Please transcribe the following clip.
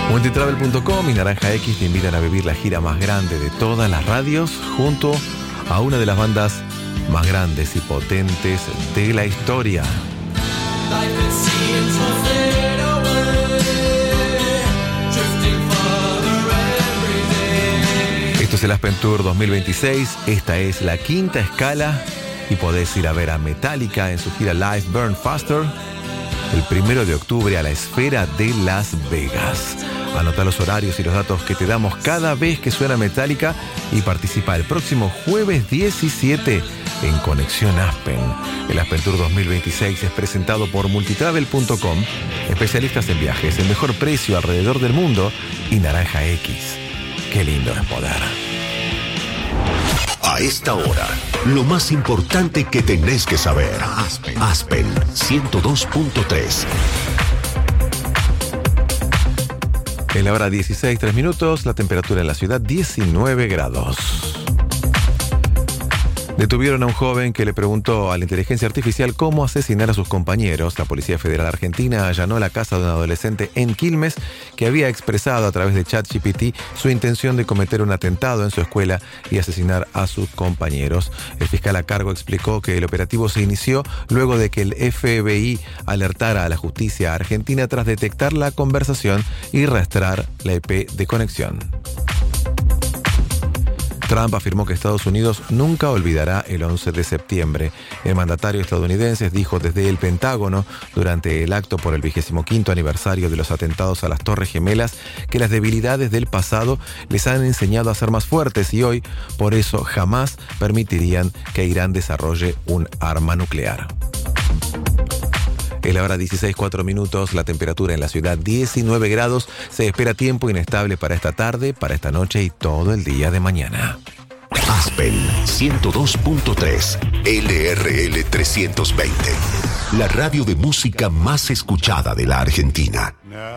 Multitravel.com y Naranja X te invitan a vivir la gira más grande de todas las radios junto a una de las bandas más grandes y potentes de la historia. Esto es el Aspen Tour 2026, esta es la quinta escala y podés ir a ver a Metallica en su gira Live Burn Faster el 1 de octubre a la Esfera de Las Vegas. Anota los horarios y los datos que te damos cada vez que suena Metallica y participa el próximo jueves 17 en Conexión Aspen. El Aspen Tour 2026 es presentado por Multitravel.com, especialistas en viajes, el mejor precio alrededor del mundo y Naranja X. Qué lindo es poder. A esta hora, lo más importante que tenés que saber. Aspen 102.3. En la hora 16:03, la temperatura en la ciudad 19 grados. Detuvieron a un joven que le preguntó a la inteligencia artificial cómo asesinar a sus compañeros. La Policía Federal Argentina allanó la casa de un adolescente en Quilmes que había expresado a través de ChatGPT su intención de cometer un atentado en su escuela y asesinar a sus compañeros. El fiscal a cargo explicó que el operativo se inició luego de que el FBI alertara a la justicia argentina tras detectar la conversación y rastrear la IP de conexión. Trump afirmó que Estados Unidos nunca olvidará el 11 de septiembre. El mandatario estadounidense dijo desde el Pentágono, durante el acto por el 25º aniversario de los atentados a las Torres Gemelas, que las debilidades del pasado les han enseñado a ser más fuertes y hoy, por eso, jamás permitirían que Irán desarrolle un arma nuclear. Es la hora 16:04, la temperatura en la ciudad 19 grados. Se espera tiempo inestable para esta tarde, para esta noche y todo el día de mañana. Aspen 102.3 LRL 320. La radio de música más escuchada de la Argentina.